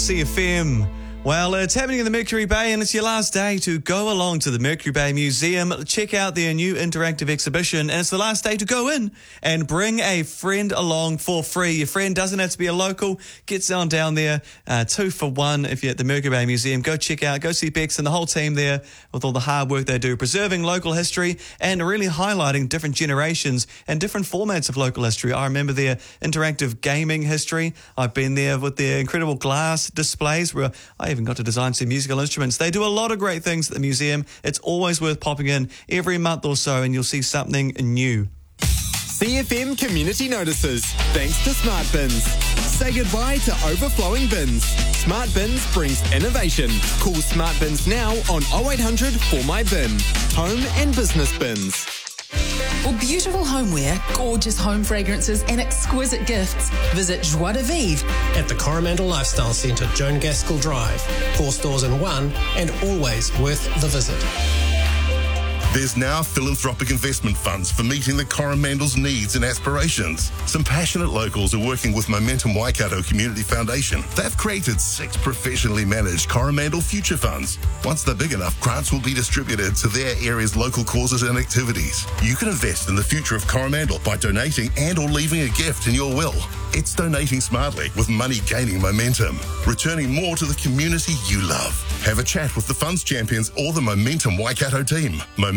CFM. Well, it's happening in the Mercury Bay and it's your last day to go along to the Mercury Bay Museum, check out their new interactive exhibition, and it's the last day to go in and bring a friend along for free. Your friend doesn't have to be a local. Get down there, 2 for 1 if you're at the Mercury Bay Museum. Go check out, go see Bex and the whole team there with all the hard work they do, preserving local history and really highlighting different generations and different formats of local history. I remember their interactive gaming history. I've been there with their incredible glass displays where I even got to design some musical instruments. They do a lot of great things at the museum. It's always worth popping in every month or so and you'll see something new. CFM Community Notices. Thanks to Smart Bins. Say goodbye to overflowing bins. Smart Bins brings innovation. Call Smart Bins now on 0800 for my bin. Home and business bins. For beautiful homeware, gorgeous home fragrances and exquisite gifts, visit Joie de Vivre at the Coromandel Lifestyle Centre, Joan Gaskell Drive. 4 stores in one and always worth the visit. There's now philanthropic investment funds for meeting the Coromandel's needs and aspirations. Some passionate locals are working with Momentum Waikato Community Foundation. They've created 6 professionally managed Coromandel Future Funds. Once they're big enough, grants will be distributed to their area's local causes and activities. You can invest in the future of Coromandel by donating and or leaving a gift in your will. It's donating smartly with money gaining momentum, returning more to the community you love. Have a chat with the funds champions or the Momentum Waikato team.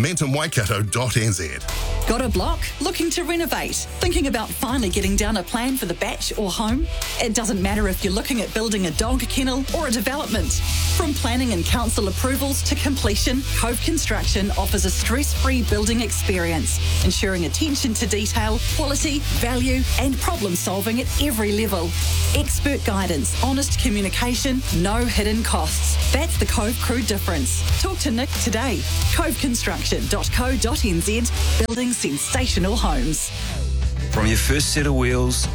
MomentumWaikato.nz. Got a block? Looking to renovate? Thinking about finally getting down a plan for the batch or home? It doesn't matter if you're looking at building a dog kennel or a development. From planning and council approvals to completion, Cove Construction offers a stress-free building experience, ensuring attention to detail, quality, value and problem solving at every level. Expert guidance, honest communication, no hidden costs. That's the Cove Crew difference. Talk to Nick today. coveconstruction.co.nz, building sensational homes. From your first set of wheels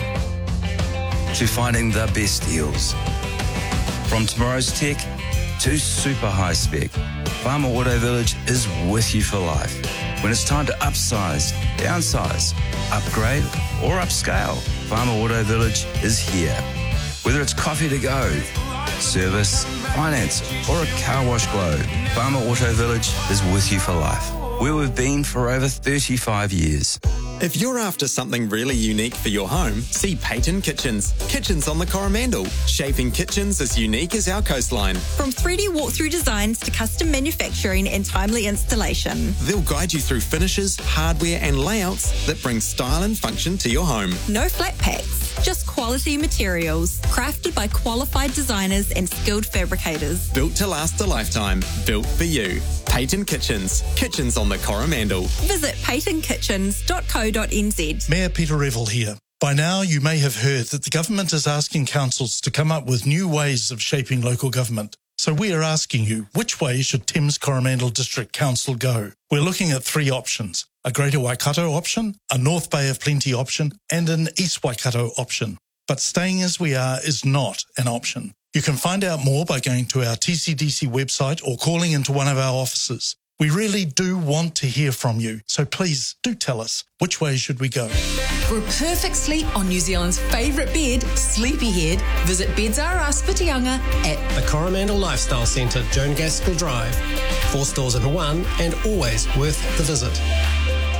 to finding the best deals. From tomorrow's tech to super high spec, Farmer Auto Village is with you for life. When it's time to upsize, downsize, upgrade or upscale, Farmer Auto Village is here. Whether it's coffee to go, service, finance or a car wash glow, Farmer Auto Village is with you for life. Where we've been for over 35 years. If you're after something really unique for your home, see Peyton Kitchens. Kitchens on the Coromandel. Shaping kitchens as unique as our coastline. From 3D walkthrough designs to custom manufacturing and timely installation. They'll guide you through finishes, hardware and layouts that bring style and function to your home. No flat packs, just quality materials. Crafted by qualified designers and skilled fabricators. Built to last a lifetime. Built for you. Peyton Kitchens. Kitchens on the Coromandel. Visit peytonkitchens.co.nz. Mayor Peter Revel here. By now, you may have heard that the government is asking councils to come up with new ways of shaping local government. So we are asking you, which way should Thames Coromandel District Council go? We're looking at 3 options. A Greater Waikato option, a North Bay of Plenty option, and an East Waikato option. But staying as we are is not an option. You can find out more by going to our TCDC website or calling into one of our offices. We really do want to hear from you, so please do tell us, which way should we go? For a perfect sleep on New Zealand's favourite bed, Sleepyhead, visit Beds R Us Whitianga at The Coromandel Lifestyle Centre, Joan Gaskell Drive. 4 stores in one and always worth the visit.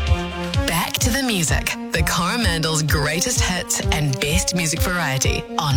Back to the music. The Coromandel's greatest hits and best music variety on